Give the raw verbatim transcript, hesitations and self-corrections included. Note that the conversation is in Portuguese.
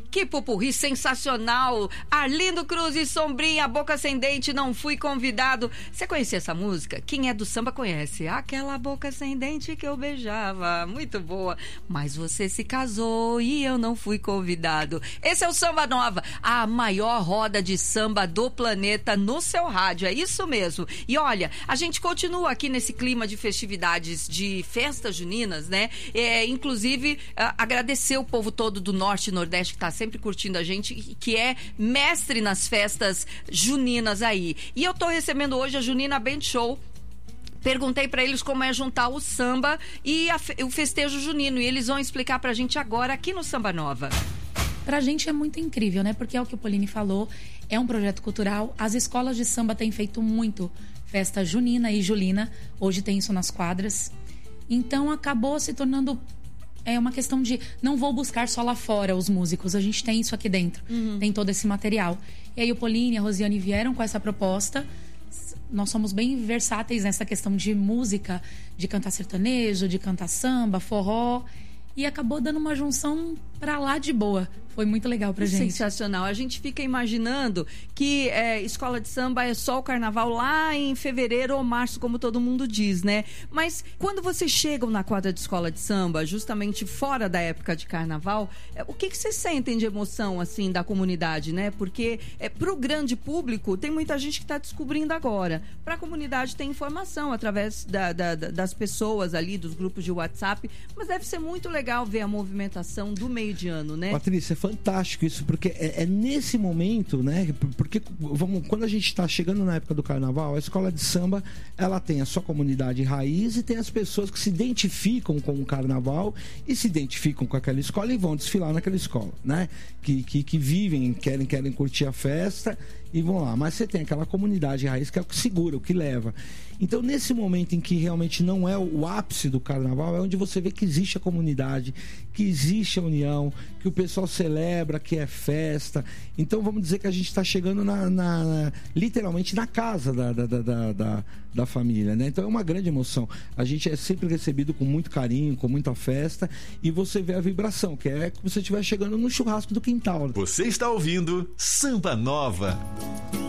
Que pupurri sensacional! Arlindo Cruz e Sombrinha, Boca Sem Dente, Não Fui Convidado. Você conhecia essa música? Quem é do samba conhece. Aquela boca sem dente que eu beijava. Muito boa. Mas você se casou e eu não fui convidado. Esse é o Samba Nova, a maior roda de samba do planeta no seu rádio. É isso mesmo. E olha, a gente continua aqui nesse clima de festividades, de festas juninas, né? É, inclusive, agradecer o povo todo do Norte e Nordeste que está sempre sempre curtindo a gente, que é mestre nas festas juninas aí. E eu tô recebendo hoje a Junina Band Show. Perguntei para eles como é juntar o samba e a, o festejo junino. E eles vão explicar pra gente agora aqui no Samba Nova. Pra gente é muito incrível, né? Porque é o que o Pauline falou, é um projeto cultural. As escolas de samba têm feito muito festa junina e julina. Hoje tem isso nas quadras. Então acabou se tornando... É uma questão de não vou buscar só lá fora os músicos, a gente tem isso aqui dentro, uhum. Tem todo esse material. E aí o Pauline e a Rosiane vieram com essa proposta. Nós somos bem versáteis nessa questão de música, de cantar sertanejo, de cantar samba, forró. E acabou dando uma junção pra lá de boa. Foi muito legal pra gente. Sensacional. A gente fica imaginando que é, escola de samba é só o carnaval lá em fevereiro ou março, como todo mundo diz, né? Mas quando vocês chegam na quadra de escola de samba, justamente fora da época de carnaval, é, o que, que vocês sentem de emoção, assim, da comunidade, né? Porque é, pro grande público, tem muita gente que tá descobrindo agora. Pra comunidade tem informação através da, da, das pessoas ali, dos grupos de WhatsApp, mas deve ser muito legal ver a movimentação do meio de ano, né? Patrícia, é fantástico isso, porque é, é nesse momento, né? Porque vamos, quando a gente está chegando na época do carnaval, a escola de samba, ela tem a sua comunidade raiz e tem as pessoas que se identificam com o carnaval e se identificam com aquela escola e vão desfilar naquela escola, né? Que, que, que vivem, querem, querem curtir a festa e vão lá. Mas você tem aquela comunidade raiz que é o que segura, o que leva. Então, nesse momento em que realmente não é o ápice do carnaval, é onde você vê que existe a comunidade, que existe a união, que o pessoal celebra, que é festa. Então, vamos dizer que a gente está chegando na, na, na, literalmente na casa da, da, da, da, da família, né? Então, é uma grande emoção. A gente é sempre recebido com muito carinho, com muita festa, e você vê a vibração, que é que você estiver chegando no churrasco do quintal. Você está ouvindo Samba Nova.